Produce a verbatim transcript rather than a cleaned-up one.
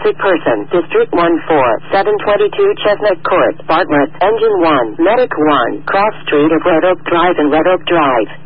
sick person, District one four, seven twenty-two Chestnut Court, Bartlett, Engine one, Medic one, Cross Street of Red Oak Drive and Red Oak Drive.